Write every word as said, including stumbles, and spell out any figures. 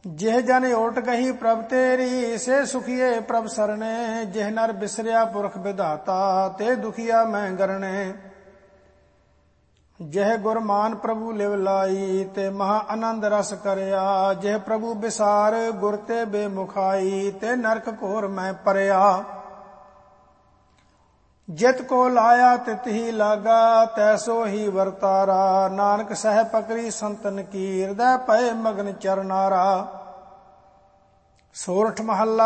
ਜਿਹ ਜਨ ਓਟ ਗਹੀ ਪ੍ਰਭ ਤੇਰੀ, ਸੇ ਸੁਖੀਏ ਪ੍ਰਭ ਸਰਣੇ। ਜਿਹ ਨਰ ਬਿਸਰਿਆ ਪੁਰਖ ਵਿਧਾਤਾ, ਤੇ ਦੁਖੀਆ ਮੈਂ ਗਰਣੇ। ਜਿਹ ਗੁਰ ਮਾਨ ਪ੍ਰਭੂ ਲਿਵ ਲਾਈ, ਤੇ ਮਹਾ ਆਨੰਦ ਰਸ ਕਰਿਆ। ਜਿਹ ਪ੍ਰਭੂ ਬਿਸਾਰ ਗੁਰ ਤੇ ਬੇਮੁਖਾਈ, ਤੇ ਨਰਕ ਘੋਰ ਮੈਂ ਪਰਿਆ। ਜਿਤ ਕੋ ਲਾਇਆ ਤਿਤ ਹੀ ਲਾਗਾ, ਤੈਸੋ ਹੀ ਵਰਤਾਰਾ। ਨਾਨਕ ਸਹਿ ਪਕਰੀ ਸੰਤਨ ਕੀ, ਹਿਰਦੈ ਪਏ ਮਗਨ ਚਰਨਾਰਾ। ਸੋਰਠ ਮਹੱਲਾ